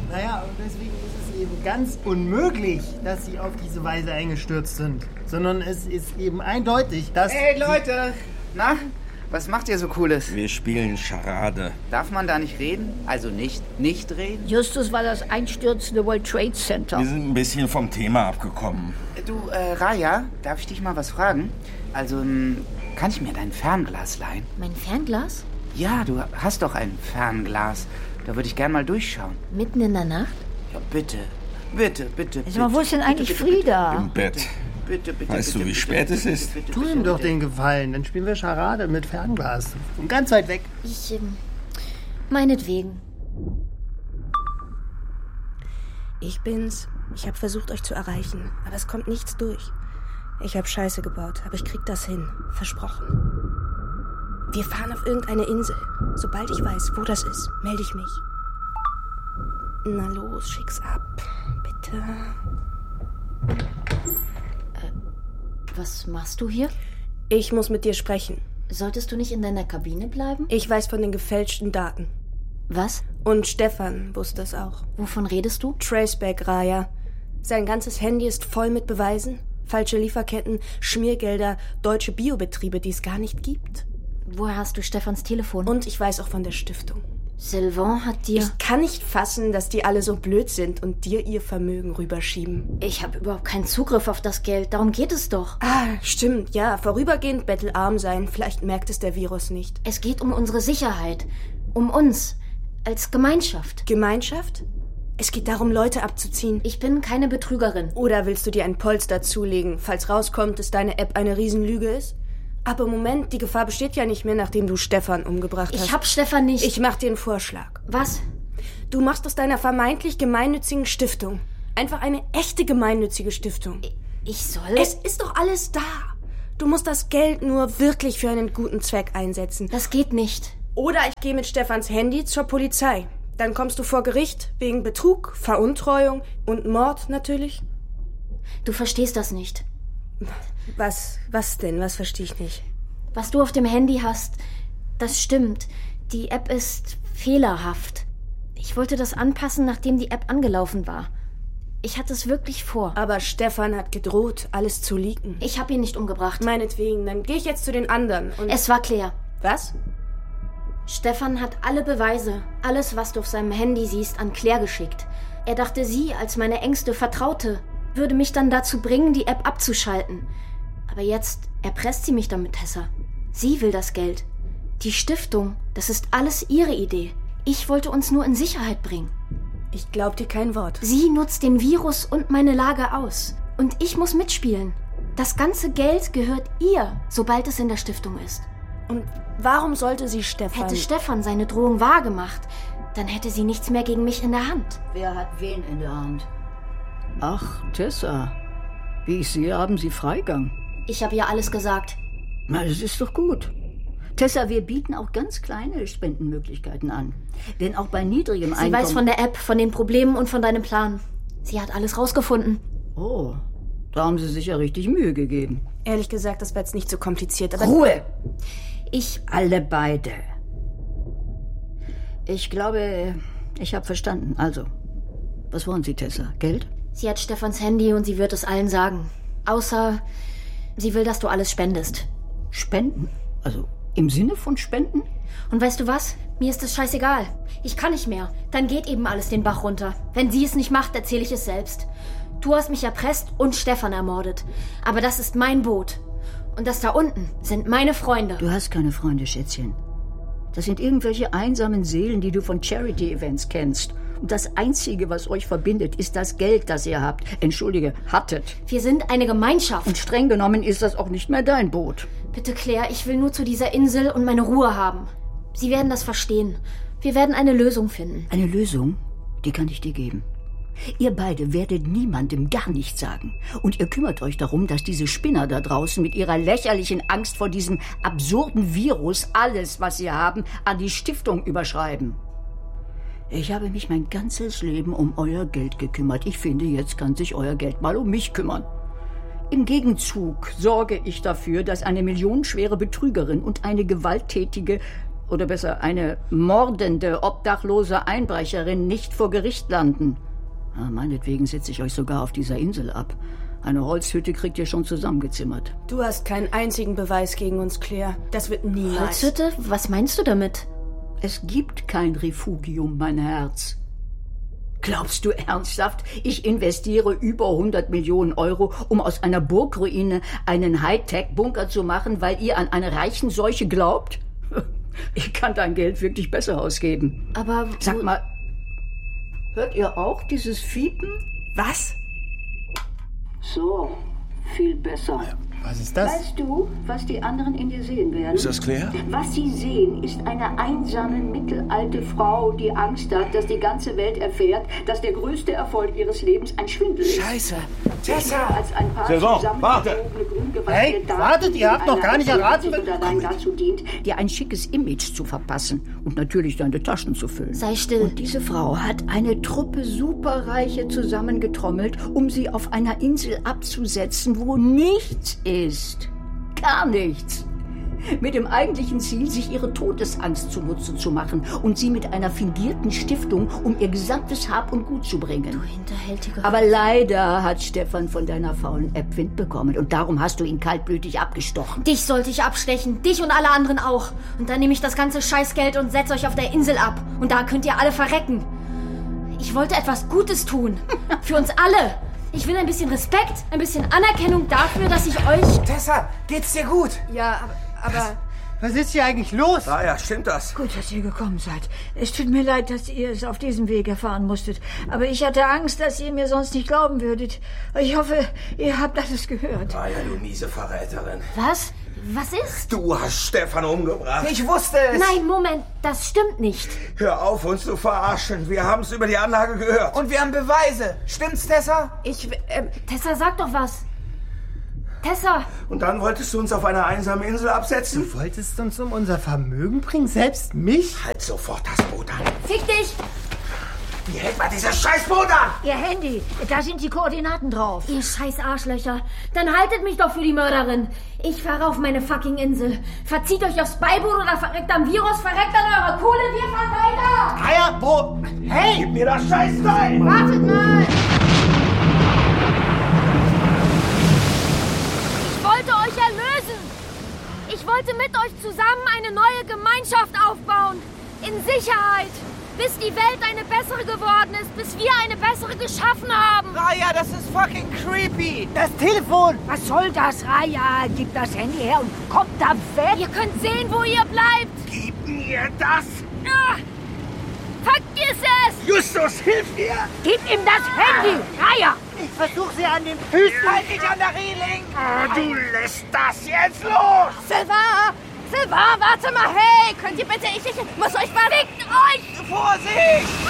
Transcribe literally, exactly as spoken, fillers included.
Naja, und deswegen ist es eben ganz unmöglich, dass sie auf diese Weise eingestürzt sind. Sondern es ist eben eindeutig, dass... Hey Leute! Na, was macht ihr so Cooles? Wir spielen Charade. Darf man da nicht reden? Also nicht, nicht reden? Justus war das einstürzende World Trade Center. Wir sind ein bisschen vom Thema abgekommen. Du, äh, Raya, darf ich dich mal was fragen? Also, ähm, kann ich mir dein Fernglas leihen? Mein Fernglas? Ja, du hast doch ein Fernglas. Da würde ich gern mal durchschauen. Mitten in der Nacht? Ja, bitte. Bitte, bitte, bitte. Sag mal, wo ist denn eigentlich bitte, bitte, Frieda? Im Bett. Bitte, bitte, Weißt bitte, du, wie bitte, spät bitte, es ist? bitte, Tu bitte, ihm doch bitte. den Gefallen, dann spielen wir Charade mit Fernglas. Von ganz weit weg. Ich, ähm, meinetwegen. Ich bin's. Ich habe versucht, euch zu erreichen, aber es kommt nichts durch. Ich habe Scheiße gebaut, aber ich krieg das hin. Versprochen. Wir fahren auf irgendeine Insel. Sobald ich weiß, wo das ist, melde ich mich. Na los, schick's ab. Bitte. Äh, was machst du hier? Ich muss mit dir sprechen. Solltest du nicht in deiner Kabine bleiben? Ich weiß von den gefälschten Daten. Was? Und Stefan wusste es auch. Wovon redest du? Traceback, Raya. Sein ganzes Handy ist voll mit Beweisen. Falsche Lieferketten, Schmiergelder, deutsche Biobetriebe, die es gar nicht gibt. Woher hast du Stefans Telefon? Und ich weiß auch von der Stiftung. Sylvain hat dir... Ich kann nicht fassen, dass die alle so blöd sind und dir ihr Vermögen rüberschieben. Ich habe überhaupt keinen Zugriff auf das Geld. Darum geht es doch. Ah, stimmt, ja. Vorübergehend bettelarm sein. Vielleicht merkt es der Virus nicht. Es geht um unsere Sicherheit. Um uns. Als Gemeinschaft. Gemeinschaft? Es geht darum, Leute abzuziehen. Ich bin keine Betrügerin. Oder willst du dir ein Polster zulegen, falls rauskommt, dass deine App eine Riesenlüge ist? Aber Moment, die Gefahr besteht ja nicht mehr, nachdem du Stefan umgebracht hast. Ich hab Stefan nicht. Ich mach dir einen Vorschlag. Was? Du machst aus deiner vermeintlich gemeinnützigen Stiftung einfach eine echte gemeinnützige Stiftung. Ich soll... Es ist doch alles da. Du musst das Geld nur wirklich für einen guten Zweck einsetzen. Das geht nicht. Oder ich gehe mit Stefans Handy zur Polizei. Dann kommst du vor Gericht wegen Betrug, Veruntreuung und Mord natürlich. Du verstehst das nicht. Was, was denn? Was verstehe ich nicht? Was du auf dem Handy hast, das stimmt. Die App ist fehlerhaft. Ich wollte das anpassen, nachdem die App angelaufen war. Ich hatte es wirklich vor. Aber Stefan hat gedroht, alles zu leaken. Ich habe ihn nicht umgebracht. Meinetwegen, dann gehe ich jetzt zu den anderen und... Es war Claire. Was? Stefan hat alle Beweise, alles, was du auf seinem Handy siehst, an Claire geschickt. Er dachte, sie, als meine engste Vertraute, würde mich dann dazu bringen, die App abzuschalten. Aber jetzt erpresst sie mich damit, Tessa. Sie will das Geld. Die Stiftung, das ist alles ihre Idee. Ich wollte uns nur in Sicherheit bringen. Ich glaub dir kein Wort. Sie nutzt den Virus und meine Lage aus. Und ich muss mitspielen. Das ganze Geld gehört ihr, sobald es in der Stiftung ist. Und warum sollte sie Stefan... Hätte Stefan seine Drohung wahrgemacht, dann hätte sie nichts mehr gegen mich in der Hand. Wer hat wen in der Hand? Ach, Tessa. Wie ich sehe, haben Sie Freigang. Ich habe ihr alles gesagt. Na, das ist doch gut. Tessa, wir bieten auch ganz kleine Spendenmöglichkeiten an. Denn auch bei niedrigem Sie Einkommen... weiß von der App, von den Problemen und von deinem Plan. Sie hat alles rausgefunden. Oh, da haben Sie sich ja richtig Mühe gegeben. Ehrlich gesagt, das war jetzt nicht so kompliziert, aber... Ruhe! Ich... Alle beide. Ich glaube, ich habe verstanden. Also, was wollen Sie, Tessa? Geld? Sie hat Stefans Handy und sie wird es allen sagen. Außer, sie will, dass du alles spendest. Spenden? Also, im Sinne von Spenden? Und weißt du was? Mir ist es scheißegal. Ich kann nicht mehr. Dann geht eben alles den Bach runter. Wenn sie es nicht macht, erzähle ich es selbst. Du hast mich erpresst und Stefan ermordet. Aber das ist mein Boot. Und das da unten sind meine Freunde. Du hast keine Freunde, Schätzchen. Das sind irgendwelche einsamen Seelen, die du von Charity-Events kennst. Und das Einzige, was euch verbindet, ist das Geld, das ihr habt. Entschuldige, hattet. Wir sind eine Gemeinschaft. Und streng genommen ist das auch nicht mehr dein Boot. Bitte, Claire, ich will nur zu dieser Insel und meine Ruhe haben. Sie werden das verstehen. Wir werden eine Lösung finden. Eine Lösung? Die kann ich dir geben. Ihr beide werdet niemandem gar nichts sagen. Und ihr kümmert euch darum, dass diese Spinner da draußen mit ihrer lächerlichen Angst vor diesem absurden Virus alles, was sie haben, an die Stiftung überschreiben. Ich habe mich mein ganzes Leben um euer Geld gekümmert. Ich finde, jetzt kann sich euer Geld mal um mich kümmern. Im Gegenzug sorge ich dafür, dass eine millionenschwere Betrügerin und eine gewalttätige oder besser eine mordende, obdachlose Einbrecherin nicht vor Gericht landen. Ja, meinetwegen setze ich euch sogar auf dieser Insel ab. Eine Holzhütte kriegt ihr schon zusammengezimmert. Du hast keinen einzigen Beweis gegen uns, Claire. Das wird niemals... Holzhütte? Was meinst du damit? Es gibt kein Refugium, mein Herz. Glaubst du ernsthaft, ich investiere über hundert Millionen Euro, um aus einer Burgruine einen Hightech-Bunker zu machen, weil ihr an eine Reichenseuche glaubt? Ich kann dein Geld wirklich besser ausgeben. Aber... Sag mal, hört ihr auch dieses Fiepen? Was? So, viel besser. Was ist das? Weißt du, was die anderen in dir sehen werden? Ist das Claire? Was sie sehen, ist eine einsame, mittelalte Frau, die Angst hat, dass die ganze Welt erfährt, dass der größte Erfolg ihres Lebens ein Schwindel ist. Scheiße. Tessa! Als ein paar Saison, warte! Hey, wartet, ihr habt noch gar nicht erraten, und allein dazu dient, dir ein schickes Image zu verpassen und natürlich deine Taschen zu füllen. Sei still. Und diese Frau hat eine Truppe Superreiche zusammengetrommelt, um sie auf einer Insel abzusetzen, wo nichts ist. Gar nichts. Mit dem eigentlichen Ziel, sich ihre Todesangst zunutze zu machen und sie mit einer fingierten Stiftung um ihr gesamtes Hab und Gut zu bringen. Du hinterhältiger... Aber leider hat Stefan von deiner faulen App Wind bekommen und darum hast du ihn kaltblütig abgestochen. Dich sollte ich abstechen. Dich und alle anderen auch. Und dann nehme ich das ganze Scheißgeld und setze euch auf der Insel ab. Und da könnt ihr alle verrecken. Ich wollte etwas Gutes tun. Für uns alle. Ich will ein bisschen Respekt, ein bisschen Anerkennung dafür, dass ich euch... Tessa, geht's dir gut? Ja, aber... aber Was ist hier eigentlich los? Ah ja, stimmt das? Gut, dass ihr gekommen seid. Es tut mir leid, dass ihr es auf diesem Weg erfahren musstet. Aber ich hatte Angst, dass ihr mir sonst nicht glauben würdet. Ich hoffe, ihr habt alles gehört. Ah ja, du miese Verräterin. Was? Was ist? Du hast Stefan umgebracht. Ich wusste es. Nein, Moment, das stimmt nicht. Hör auf, uns zu verarschen. Wir haben es über die Anlage gehört. Und wir haben Beweise. Stimmt's, Tessa? ich... Ähm, Tessa, sag doch was. Tessa! Und dann wolltest du uns auf einer einsamen Insel absetzen? Du wolltest uns um unser Vermögen bringen? Selbst mich? Halt sofort das Boot an. Fick dich! Wie hält man dieses Scheißboot an? Ihr Handy, da sind die Koordinaten drauf. Ihr scheiß Arschlöcher. Dann haltet mich doch für die Mörderin. Ich fahre auf meine fucking Insel. Verzieht euch aufs Beiboot oder verreckt am Virus, verreckt an eurer Kohle, wir fahren weiter! Eier, wo? Hey! Gib mir das Scheißteil! Wartet mal! Ich wollte euch erlösen. Ich wollte mit euch zusammen eine neue Gemeinschaft aufbauen. In Sicherheit. Bis die Welt eine bessere geworden ist. Bis wir eine bessere geschaffen haben. Raya, das ist fucking creepy. Das Telefon! Was soll das, Raya? Gib das Handy her und kommt da weg. Ihr könnt sehen, wo ihr bleibt. Gib mir das! Ah, vergiss es! Justus, hilf mir! Gib ihm das Handy, Raya! Ich versuche sie an den Füßen. Halt dich an der Reling. Oh, du lässt das jetzt los! Silva! Silva, warte mal! Hey, könnt ihr bitte... Ich, ich muss euch verrückt euch! Vorsicht!